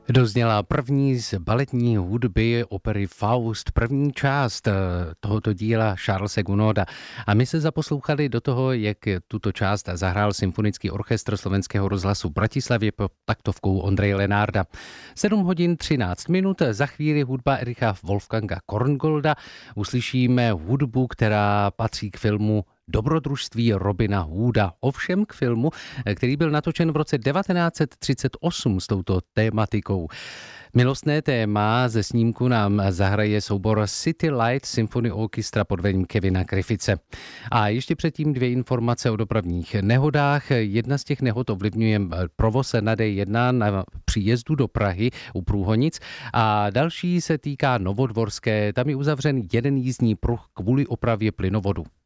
Dozněla první z baletní hudby opery Faust, první část tohoto díla Charlese Gounoda. A my se zaposlouchali do toho, jak tuto část zahrál Symfonický orchestr Slovenského rozhlasu v Bratislavě pod taktovkou Ondreje Lenárda. 7 hodin 13 minut, za chvíli hudba Ericha Wolfganga Korngolda. Uslyšíme hudbu, která patří k filmu Dobrodružství Robina Hooda. Ovšem k filmu, který byl natočen v roce 1938 s touto tématikou. Milostné téma ze snímku nám zahraje soubor City Light Symphony Orchestra pod vedením Kevina Griffithe. A ještě předtím 2 informace o dopravních nehodách. Jedna z těch nehod ovlivňuje provoz na D1 na příjezdu do Prahy u Průhonic a další se týká Novodvorské. Tam je uzavřen jeden jízdní pruh kvůli opravě plynovodu.